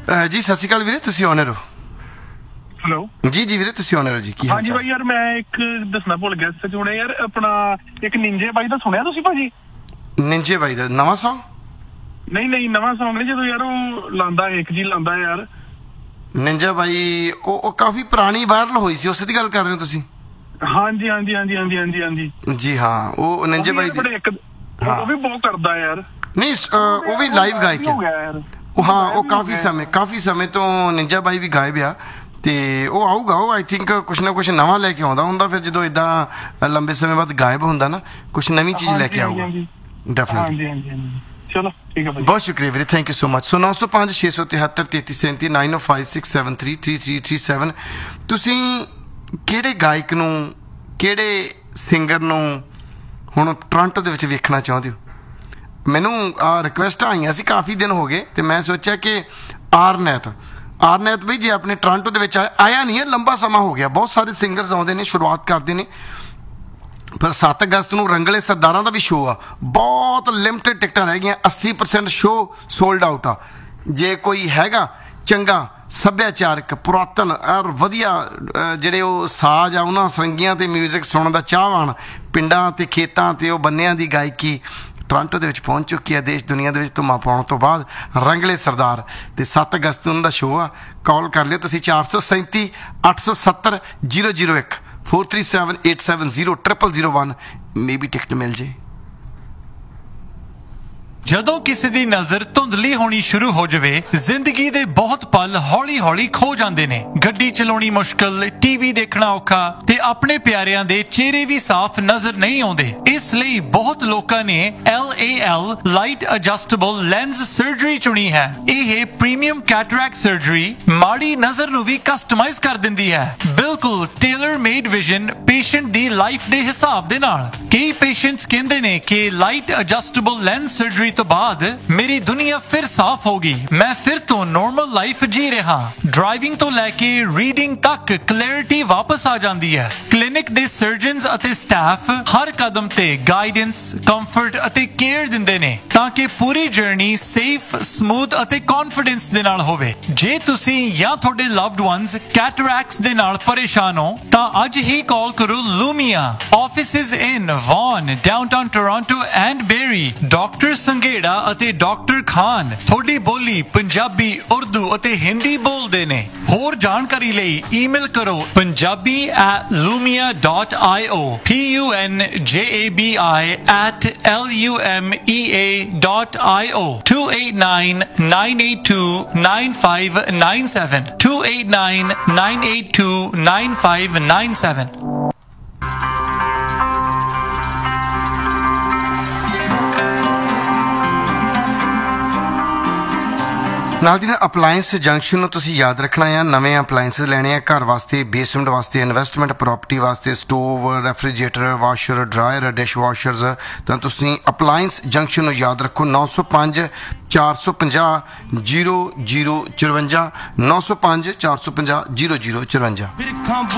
ਜੀ ਸਤਿ ਸ਼੍ਰੀ ਅਕਾਲ ਵੀਰੇ, ਤੁਸੀਂ ਓਨਰ ਹੋ? ਹੈਲੋ ਜੀ ਜੀ ਵੀਰੇ, ਤੁਸੀਂ ਓਨਰ ਹੋ ਜੀ? ਕੀ ਹਾਲ ਹਾਂਜੀ ਚਾਲ? ਭਾਈ ਯਾਰ ਮੈਂ ਇੱਕ ਦੱਸਣਾ ਭੁੱਲ ਗਿਆ ਸੱਚ ਹੁਣੇ ਯਾਰ, ਆਪਣਾ ਇੱਕ ਨਿੰਜੇ ਬਾਈ ਦਾ ਸੁਣਿਆ ਤੁਸੀਂ ਭਾਜੀ? ਨਿੰਜੇ ਬਾਈ ਦਾ ਨਵਾਂ ਸੌਂਗ? ਨਹੀਂ ਨਵਾਂ ਸੌਂਗ ਨਹੀਂ, ਜਦੋਂ ਯਾਰ ਉਹ ਲਾਂਦਾ ਇੱਕ ਜੀ ਲਾਂਦਾ ਯਾਰ ਨਿੰਜਾ ਬਾਈ ਉਹ ਕਾਫੀ ਪੁਰਾਣੀ ਵਾਇਰਲ ਹੋਈ ਸੀ, ਉਸੇ ਦੀ ਗੱਲ ਕਰ ਰਹੇ ਹੋ ਤੁਸੀਂ? ਹਾਂਜੀ ਜੀ ਹਾਂ, ਉਹ ਨਿੰਜੇ ਬਾਈ ਦੀ ਉਹ ਵੀ ਬਹੁਤ ਕਰਦਾ ਯਾਰ। ਨਹੀਂ ਉਹ ਵੀ ਲਾਈਵ ਗਾਇਕ ਹੋ ਗਿਆ ਹੈ। ਯਾਰ ਉਹ ਹਾਂ, ਉਹ ਕਾਫੀ ਸਮੇਂ ਤੋਂ ਨਿੰਜਾ ਬਾਈ ਵੀ ਗਾਇਬ ਆ, ਤੇ ਉਹ ਆਊਗਾ। ਉਹ ਆਈ ਥਿੰਕ ਕੁਛ ਨਾ ਕੁਛ ਨਵਾਂ ਲੈ ਕੇ ਆਉਂਦਾ ਹੁੰਦਾ, ਫਿਰ ਜਦੋਂ ਇਦਾਂ ਲੰਬੇ ਸਮੇਂ ਬਾਅਦ ਗਾਇਬ ਹੁੰਦਾ ਨਾ, ਕੁਛ ਨਵੀਂ ਚੀਜ਼ ਲੈ ਕੇ ਆਊਗਾ ਡੈਫੀਨਿਟਲੀ। ਹਾਂਜੀ ਚਲੋ ਠੀਕ ਹੈ ਭਾਈ, ਬਹੁਤ ਸ਼ੁਕਰੀਆ ਵੀਰੇ, ਥੈਂਕ ਯੂ ਸੋ ਮਚ। ਸੋ 905 673 3337 9056733337। ਤੁਸੀਂ ਕਿਹੜੇ ਗਾਇਕ ਨੂੰ, ਕਿਹੜੇ ਸਿੰਗਰ ਨੂੰ ਹੁਣ ਟੋਰਾਂਟੋ ਦੇ ਵਿੱਚ ਵੇਖਣਾ ਚਾਹੁੰਦੇ ਹੋ? ਮੈਨੂੰ ਰਿਕੁਐਸਟ ਆਈਆਂ ਸੀ, ਕਾਫੀ ਦਿਨ ਹੋ ਗਏ, ਤੇ ਮੈਂ ਸੋਚਿਆ ਕਿ ਆਰਨੈਤ ਬਈ ਜੇ ਆਪਣੇ ਟੋਰਾਂਟੋ ਦੇ ਵਿੱਚ ਆਇਆ ਨਹੀਂ ਹੈ, ਲੰਬਾ ਸਮਾਂ ਹੋ ਗਿਆ। ਬਹੁਤ ਸਾਰੇ ਸਿੰਗਰਸ ਆਉਂਦੇ ਨੇ, ਸ਼ੁਰੂਆਤ ਕਰਦੇ ਨੇ, ਪਰ 7 ਅਗਸਤ ਨੂੰ ਰੰਗਲੇ ਸਰਦਾਰਾਂ ਦਾ ਵੀ ਸ਼ੋਅ ਆ। ਬਹੁਤ ਲਿਮਟਿਡ ਟਿਕਟਾਂ ਰਹਿ ਗਈਆਂ, 80% ਸ਼ੋਅ ਸੋਲਡ ਆਊਟ ਆ। ਜੇ ਕੋਈ ਹੈਗਾ ਚੰਗਾ ਸੱਭਿਆਚਾਰਕ ਪੁਰਾਤਨ ਔਰ ਵਧੀਆ ਜਿਹੜੇ ਉਹ ਸਾਜ਼ ਆ, ਉਹਨਾਂ ਸਰੰਗੀਆਂ ਤੇ ਮਿਊਜ਼ਿਕ ਸੁਣਨ ਦਾ ਚਾਹਵਾਨ, ਪਿੰਡਾਂ ਤੇ ਖੇਤਾਂ ਤੇ ਉਹ ਬੰਨਿਆਂ ਦੀ ਗਾਇਕੀ ਟੋਰਾਂਟੋ ਦੇ ਵਿੱਚ ਪਹੁੰਚ ਚੁੱਕੀ ਹੈ। ਦੇਸ਼ ਦੁਨੀਆ ਦੇ ਵਿੱਚ ਧੁੰਮਾਂ ਪਾਉਣ ਤੋਂ ਬਾਅਦ ਰੰਗਲੇ ਸਰਦਾਰ, ਤੇ 7 ਅਗਸਤ ਨੂੰ ਦਾ ਸ਼ੋਅ ਆ। ਕਾਲ ਕਰ ਲਿਓ ਤੁਸੀਂ 437 870 001 437 870 0001, ਮੇਬੀ ਟਿਕਟ ਮਿਲ ਜੇ। ਜਦੋਂ ਕਿਸੇ ਦੀ ਨਜ਼ਰ ਧੁੰਦਲੀ ਹੋਣੀ ਸ਼ੁਰੂ ਹੋ ਜਾਵੇ, ਜ਼ਿੰਦਗੀ ਦੇ ਬਹੁਤ ਪਲ ਹੌਲੀ-ਹੌਲੀ ਖੋ ਜਾਂਦੇ ਨੇ। ਗੱਡੀ ਚਲਾਉਣੀ ਮੁਸ਼ਕਲ, ਟੀਵੀ ਦੇਖਣਾ ਔਖਾ, ਤੇ ਆਪਣੇ ਪਿਆਰਿਆਂ ਦੇ ਚਿਹਰੇ ਵੀ ਸਾਫ਼ ਨਜ਼ਰ ਨਹੀਂ ਆਉਂਦੇ। ਇਸ ਲਈ ਬਹੁਤ ਲੋਕਾਂ ਨੇ LAL light adjustable lens surgery ਚੁਣੀ ਹੈ। ਇਹ ਪ੍ਰੀਮੀਅਮ ਕੈਟਰੈਕਟ ਸਰਜਰੀ ਮਾੜੀ ਨਜ਼ਰ ਨੂੰ ਵੀ ਕਸਟਮਾਈਜ਼ ਕਰ ਦਿੰਦੀ ਹੈ, ਬਿਲਕੁਲ ਟੇਲਰ ਮੇਡ ਵਿਜ਼ਨ ਪੇਸ਼ੈਂਟ ਦੀ ਲਾਈਫ ਦੇ ਹਿਸਾਬ ਦੇ ਨਾਲ। ਕਈ ਪੇਸ਼ੈਂਟਸ ਕਹਿੰਦੇ ਨੇ ਕਿ ਲਾਈਟ ਐਡਜਸਟੇਬਲ ਲੈਂਸ ਸਰਜਰੀ ਤੋਂ ਬਾਅਦ ਮੇਰੀ ਦੁਨੀਆ ਫਿਰ ਸਾਫ਼ ਹੋ ਗਈ, ਮੈਂ ਫਿਰ ਤੋਂ ਨਾਰਮਲ ਲਾਈਫ ਜੀ ਰਿਹਾ। ਡਰਾਈਵਿੰਗ ਤੋਂ ਲੈ ਕੇ ਰੀਡਿੰਗ ਤੱਕ ਕਲੈਰਿਟੀ ਵਾਪਸ ਆ ਜਾਂਦੀ ਹੈ। ਕਲੀਨਿਕ ਦੇ ਸਰਜਨਸ ਅਤੇ ਸਟਾਫ ਹਰ ਕਦਮ ਤੇ ਗਾਈਡੈਂਸ, ਕੰਫਰਟ ਅਤੇ ਕੇਅਰ ਦਿੰਦੇ ਨੇ, ਤਾਂ ਕਿ ਪੂਰੀ ਜਰਨੀ ਸੇਫ, ਸਮੂਥ ਅਤੇ ਕੌਨਫੀਡੈਂਸ ਦੇ ਨਾਲ ਹੋਵੇ। ਜੇ ਤੁਸੀਂ ਜਾਂ ਤੁਹਾਡੇ ਲਵਡ ਵਨਸ ਕੈਟਰੈਕਟਸ ਦੇ ਨਾਲ ਪਰੇਸ਼ਾਨ ਹੋ, ਤਾਂ ਅੱਜ ਹੀ ਕਾਲ ਕਰੋ ਲੂਮੀਆ। Offices in won, downtown Toronto and berry. Doctor Sanghera ਅਤੇ ਡਾਕਟਰ ਖਾਨ ਤੁਹਾਡੀ ਬੋਲੀ ਪੰਜਾਬੀ, ਉਰਦੂ ਅਤੇ ਹਿੰਦੀ ਬੋਲਦੇ ਨੇ। ਹੋਰ ਜਾਣਕਾਰੀ ਲਈ ਈਮੇਲ ਕਰੋ punjabi@lumia.io punjabi@lumea.io 289-982-9597 289-982-9597। ਨਾਲ ਦੀ ਨਾਲ ਅਪਲਾਇੰਸ ਜੰਕਸ਼ਨ ਨੂੰ ਤੁਸੀਂ ਯਾਦ ਰੱਖਣਾ ਆ। ਨਵੇਂ ਅਪਲਾਇੰਸਿਸ ਲੈਣੇ ਆ ਘਰ ਵਾਸਤੇ, ਬੇਸਮੈਂਟ ਵਾਸਤੇ, ਇਨਵੈਸਟਮੈਂਟ ਪ੍ਰੋਪਰਟੀ ਵਾਸਤੇ, stove, refrigerator, washer, dryer, dish ਵਾਸ਼ਰਸ, ਤਾਂ ਤੁਸੀਂ ਅਪਲਾਇੰਸ ਜੰਕਸ਼ਨ ਨੂੰ ਯਾਦ ਰੱਖੋ। 905 450 0054 905 450 0054।